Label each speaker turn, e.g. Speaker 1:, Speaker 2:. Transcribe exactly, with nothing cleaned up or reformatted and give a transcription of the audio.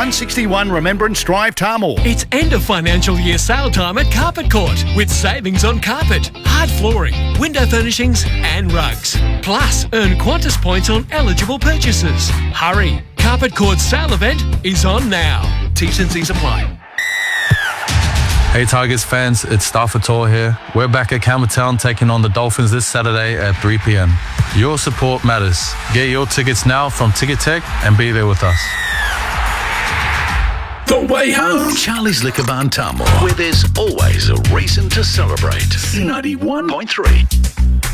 Speaker 1: one sixty-one Remembrance Drive, Tamworth.
Speaker 2: It's end of financial year sale time at Carpet Court with savings on carpet, hard flooring, window furnishings and rugs. Plus, earn Qantas points on eligible purchases. Hurry! Carpet Court's sale event is on now. T's and C's apply.
Speaker 3: Hey Tigers fans, it's Stafford Tor here. We're back at Campbelltown taking on the Dolphins this Saturday at three p.m. Your support matters. Get your tickets now from Ticketek and be there with us.
Speaker 4: The way home. Charlie's Liquor Barn Tamworth, where there's always a reason to celebrate. ninety-one point three.